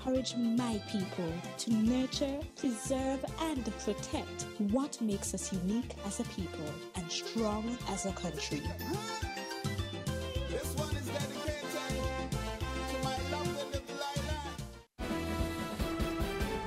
encourage my people to nurture, preserve, and protect what makes us unique as a people and strong as a country. This one is dedicated to my lovely little island.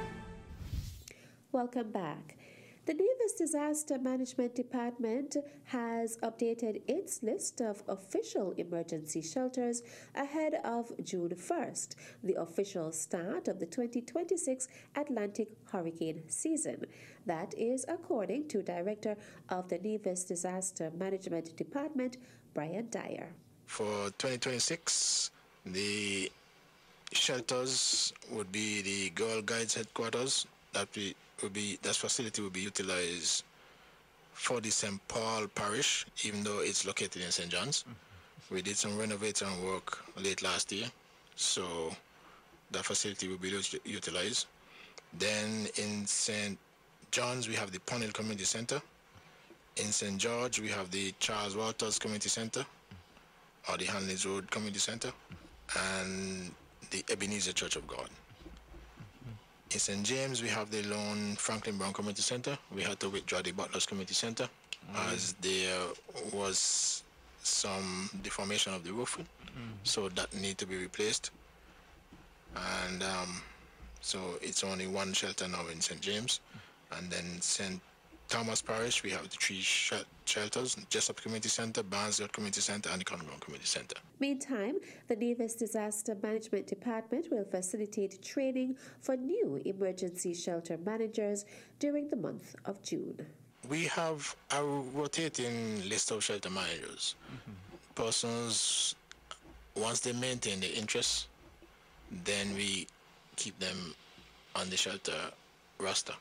Welcome back. The Nevis Disaster Management Department has updated its list of official emergency shelters ahead of June 1st, the official start of the 2026 Atlantic hurricane season. That is according to Director of the Nevis Disaster Management Department, Brian Dyer. For 2026, the shelters would be the Girl Guides headquarters. That facility will be utilized for the St. Paul parish, even though it's located in St. John's. Mm-hmm. We did some renovation work late last year, so that facility will be utilized. Then in St. John's, we have the Pond Community Center. In St. George, we have the Charles Walters Community Center, or the Hanley's Road Community Center, and the Ebenezer Church of God. In St. James, we have the lone Franklin Brown Community Center. We had to withdraw the Butlers Community Center as there was some deformation of the roof, so that need to be replaced. And so it's only one shelter now in St. James. And then St. Thomas Parish, we have the three shelters: Jessup Community Center, Barnesdale Community Center, and the Conroe Community Center. Meantime, the Nevis Disaster Management Department will facilitate training for new emergency shelter managers during the month of June. We have a rotating list of shelter managers. Persons, once they maintain their interests, then we keep them on the shelter roster.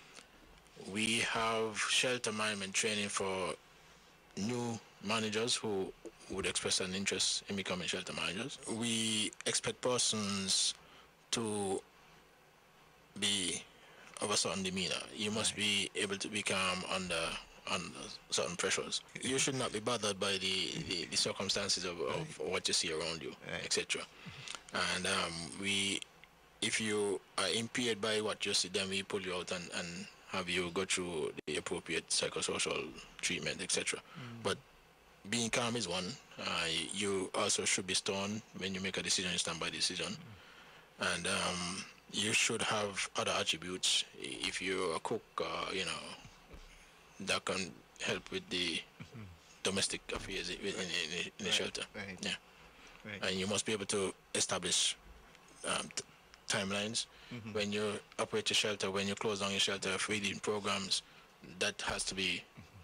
We have shelter management training for new managers who would express an interest in becoming shelter managers. We expect persons to be of a certain demeanor. You must be able to be calm under certain pressures. You should not be bothered by the circumstances of what you see around you, etc. And if you are impaired by what you see, then we pull you out and have you go through the appropriate psychosocial treatment, etc. But being calm is one. You also should be stern when you make a decision. You stand by the decision, and you should have other attributes. If you're a cook, that can help with the domestic affairs in the shelter. Right. Yeah, right. And you must be able to establish timelines. When you operate your shelter, when you close down your shelter, feeding programs, that has to be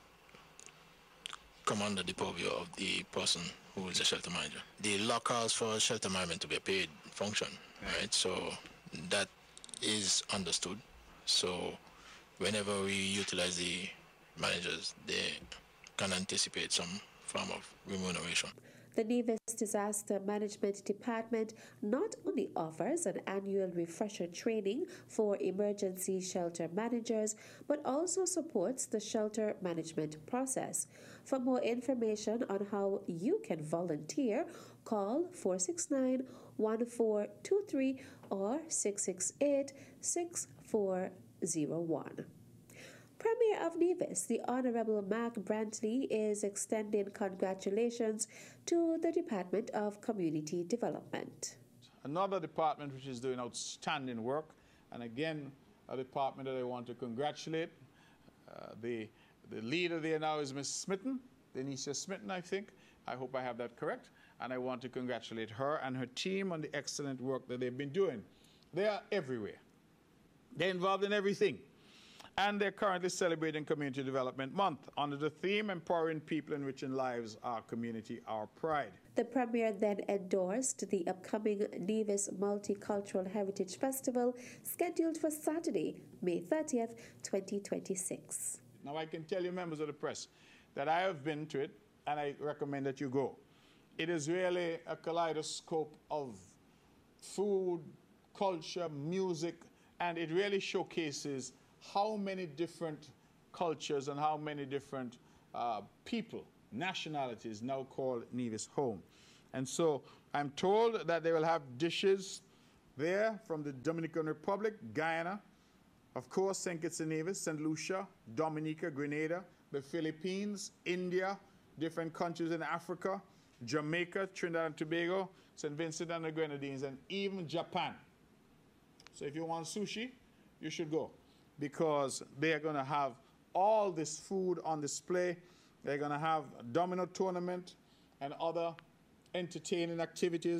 come under the purview of the person who is a shelter manager. The law calls for shelter management to be a paid function, right? So that is understood. So whenever we utilize the managers, they can anticipate some form of remuneration. The Nevis Disaster Management Department not only offers an annual refresher training for emergency shelter managers, but also supports the shelter management process. For more information on how you can volunteer, call 469-1423 or 668-6401. Premier of Nevis, the Honorable Mark Brantley, is extending congratulations to the Department of Community Development. Another department which is doing outstanding work, and again, a department that I want to congratulate. The leader there now is Ms. Smitten, Denisha Smitten, I think. I hope I have that correct. And I want to congratulate her and her team on the excellent work that they've been doing. They are everywhere. They're involved in everything. And they're currently celebrating Community Development Month under the theme Empowering People, Enriching Lives, Our Community, Our Pride. The Premier then endorsed the upcoming Nevis Multicultural Heritage Festival scheduled for Saturday, May 30th, 2026. Now I can tell you, members of the press, that I have been to it and I recommend that you go. It is really a kaleidoscope of food, culture, music, and it really showcases how many different cultures and how many different people, nationalities now call Nevis home. And so I'm told that they will have dishes there from the Dominican Republic, Guyana, of course, St. Kitts and Nevis, St. Lucia, Dominica, Grenada, the Philippines, India, different countries in Africa, Jamaica, Trinidad and Tobago, St. Vincent and the Grenadines, and even Japan. So if you want sushi, you should go, because they are going to have all this food on display. They're going to have a domino tournament and other entertaining activities.